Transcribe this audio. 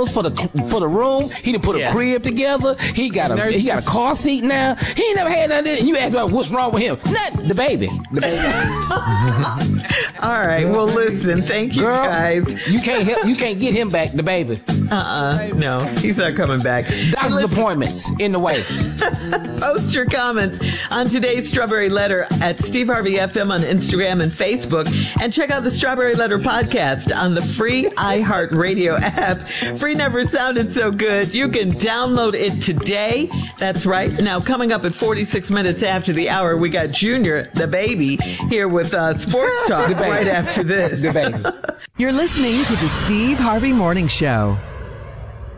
pillows for the room. He done put a crib together. He got a car seat now. He ain't never had none of this. And you ask about what's wrong with him? Not the baby. The baby. All right. Well, listen. Thank you, girl, guys. You can't get him back. The baby. No, he's not coming back. Doctor's appointments in the way. Post your comments on today's Strawberry Letter at Steve Harvey FM on Instagram and Facebook. And check out the Strawberry Letter podcast on the free iHeartRadio app. Free never sounded so good. You can download it today. That's right. Now, coming up at 46 minutes after the hour, we got Junior, the baby, here with Sports Talk right after this. The baby. You're listening to the Steve Harvey Morning Show.